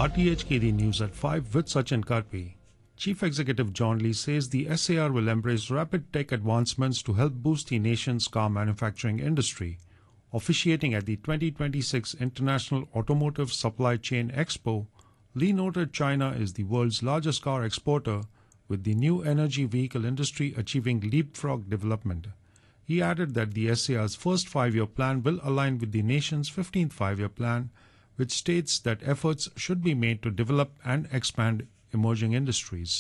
RTHKD News at 5 with Sachin Karpi. Chief Executive John Lee says the SAR will embrace rapid tech advancements to help boost the nation's car manufacturing industry. Officiating at the 2026 International Automotive Supply Chain Expo, Lee noted China is the world's largest car exporter, with the new energy vehicle industry achieving leapfrog development. He added that the SAR's first 5-year plan will align with the nation's 15th 5-year plan, which states that efforts should be made to develop and expand emerging industries.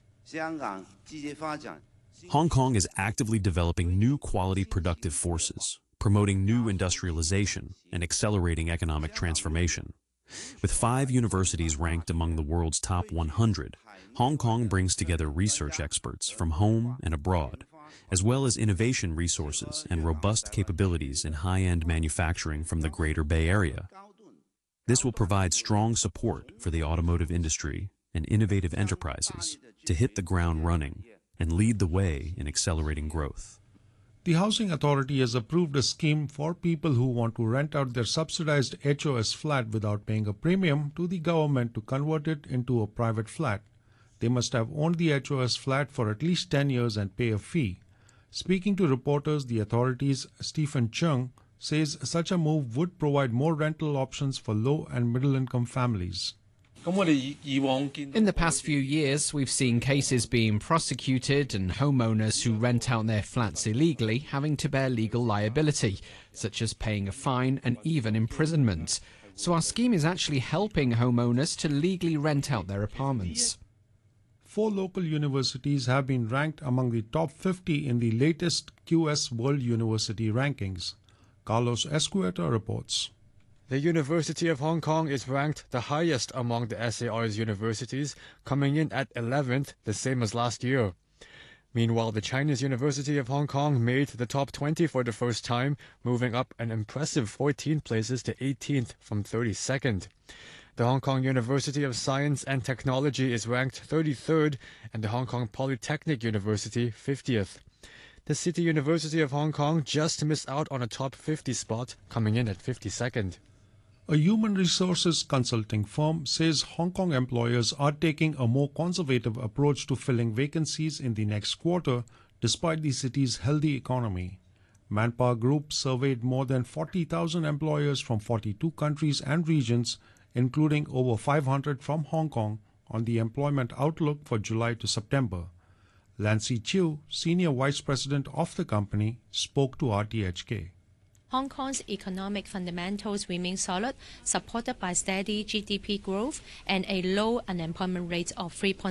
Hong Kong is actively developing new quality productive forces, promoting new industrialization and accelerating economic transformation. With 5 universities ranked among the world's top 100, Hong Kong brings together research experts from home and abroad, as well as innovation resources and robust capabilities in high-end manufacturing from the Greater Bay Area. This will provide strong support for the automotive industry and innovative enterprises to hit the ground running and lead the way in accelerating growth. The Housing Authority has approved a scheme for people who want to rent out their subsidized HOS flat without paying a premium to the government to convert it into a private flat. They must have owned the HOS flat for at least 10 years and pay a fee. Speaking to reporters, the authority's Stephen Chung says such a move would provide more rental options for low and middle income families. In the past few years, we've seen cases being prosecuted and homeowners who rent out their flats illegally having to bear legal liability, such as paying a fine and even imprisonment. So our scheme is actually helping homeowners to legally rent out their apartments. 4 local universities have been ranked among the top 50 in the latest QS World University Rankings. Carlos Escueta reports. The University of Hong Kong is ranked the highest among the SAR's universities, coming in at 11th, the same as last year. Meanwhile, the Chinese University of Hong Kong made the top 20 for the first time, moving up an impressive 14 places to 18th from 32nd. The Hong Kong University of Science and Technology is ranked 33rd, and the Hong Kong Polytechnic University 50th. The City University of Hong Kong just missed out on a top 50 spot, coming in at 52nd. A human resources consulting firm says Hong Kong employers are taking a more conservative approach to filling vacancies in the next quarter, despite the city's healthy economy. Manpower Group surveyed more than 40,000 employers from 42 countries and regions, including over 500 from Hong Kong, on the employment outlook for July to September. Lancy Chiu, Senior Vice President of the company, spoke to RTHK. Hong Kong's economic fundamentals remain solid, supported by steady GDP growth and a low unemployment rate of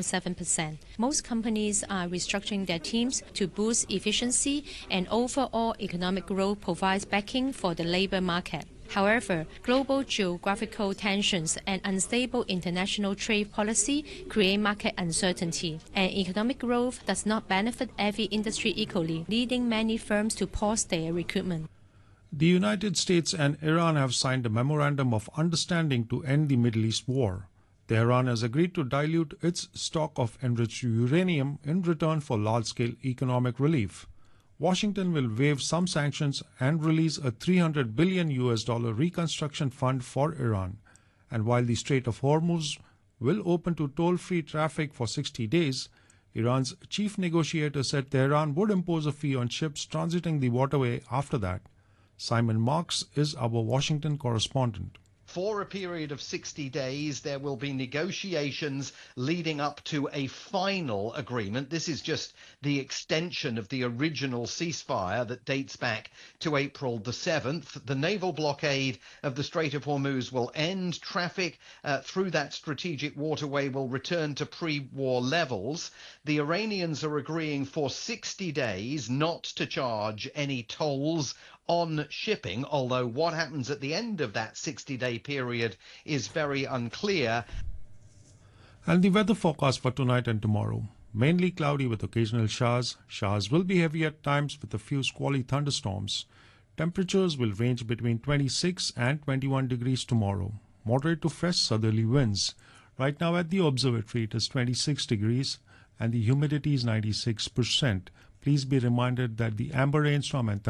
3.7%. Most companies are restructuring their teams to boost efficiency, and overall economic growth provides backing for the labor market. However, global geographical tensions and unstable international trade policy create market uncertainty, and economic growth does not benefit every industry equally, leading many firms to pause their recruitment. The United States and Iran have signed a memorandum of understanding to end the Middle East war. Tehran has agreed to dilute its stock of enriched uranium in return for large-scale economic relief. Washington will waive some sanctions and release a $300 billion reconstruction fund for Iran. And while the Strait of Hormuz will open to toll-free traffic for 60 days, Iran's chief negotiator said Tehran would impose a fee on ships transiting the waterway after that. Simon Marks is our Washington correspondent. For a period of 60 days, there will be negotiations leading up to a final agreement. This is just the extension of the original ceasefire that dates back to April the 7th. The naval blockade of the Strait of Hormuz will end. Traffic through that strategic waterway will return to pre-war levels. The Iranians are agreeing for 60 days not to charge any tolls on shipping, although what happens at the end of that 60-day period is very unclear. And the weather forecast for tonight and tomorrow. Mainly cloudy with occasional showers. Showers will be heavy at times with a few squally thunderstorms. Temperatures will range between 26 and 21 degrees tomorrow. Moderate to fresh southerly winds. Right now at the observatory it is 26 degrees and the humidity is 96%. Please be reminded that the amber rainstorm and